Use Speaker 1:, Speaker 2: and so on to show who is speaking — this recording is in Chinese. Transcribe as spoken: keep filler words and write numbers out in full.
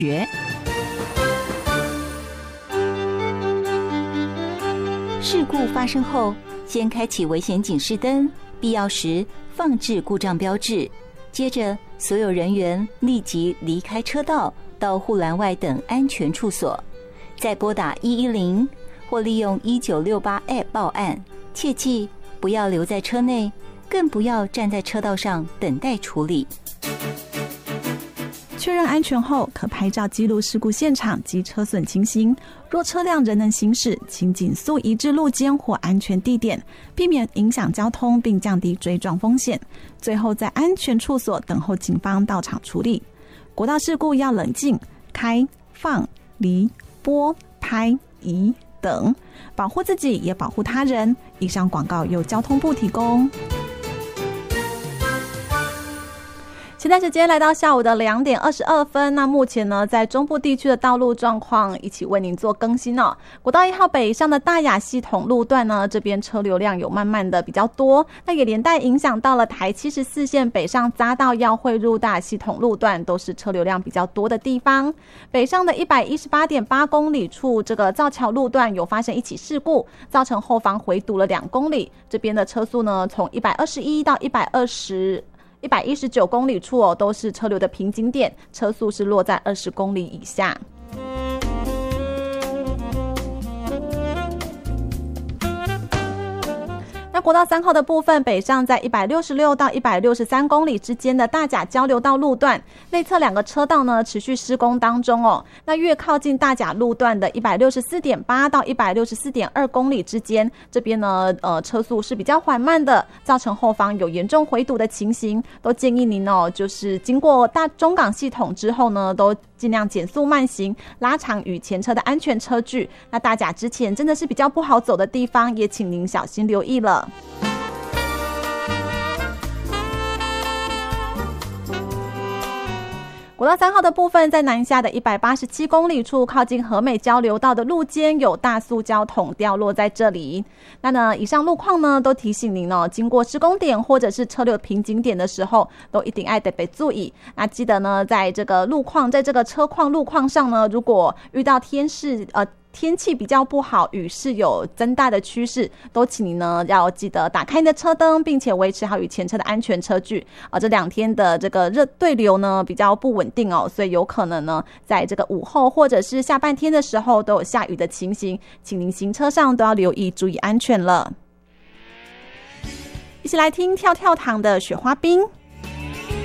Speaker 1: 学。事故发生后，先开启危险警示灯，必要时放置故障标志，接着所有人员立即离开车道，到护栏外等安全处所，再拨打一一零或利用一九六八 App 报案。切记不要留在车内，更不要站在车道上等待处理。
Speaker 2: 确认安全后，可拍照记录事故现场及车损情形。若车辆仍能行驶，请紧速移至路肩或安全地点，避免影响交通，并降低追撞风险。最后，在安全处所等候警方到场处理。国道事故要冷静，开、放、离、拨、拍、移等，保护自己也保护他人。以上广告由交通部提供。现在时间来到下午的两点二十二分，那目前呢，在中部地区的道路状况一起为您做更新哦。国道一号北上的大雅系统路段呢，这边车流量有慢慢的比较多，那也连带影响到了台七十四线北上匝道要汇入大雅系统路段，都是车流量比较多的地方。北上的一百一十八点八公里处，这个造桥路段有发生一起事故，造成后方回堵了两公里，这边的车速呢，从一百二十一到一百二十。一百一十九公里处哦，都是车流的瓶颈点，车速是落在二十公里以下。那国道三号的部分，北上在一百六十六到一百六十三公里之间的大甲交流道路段，内侧两个车道呢持续施工当中哦。那越靠近大甲路段的一百六十四点八到一百六十四点二公里之间，这边呢呃车速是比较缓慢的，造成后方有严重回堵的情形，都建议您哦，就是经过大中港系统之后呢，都尽量减速慢行，拉长与前车的安全车距。那大甲之前真的是比较不好走的地方，也请您小心留意了。国道三号的部分，在南下的一百八十七公里处，靠近和美交流道的路肩有大塑胶桶掉落在这里。那呢，以上路况呢，都提醒您哦，经过施工点或者是车流瓶颈点的时候，都一定要特别注意。那记得呢，在这个路况，在这个车况路况上呢，如果遇到天势呃。天气比较不好，雨势有增大的趋势，都请你呢要记得打开你的车灯，并且维持好与前车的安全车距啊。这两天的这个热对流呢比较不稳定哦，所以有可能呢在这个午后或者是下半天的时候都有下雨的情形，请您行车上都要留意注意安全了。一起来听跳跳糖的雪花冰。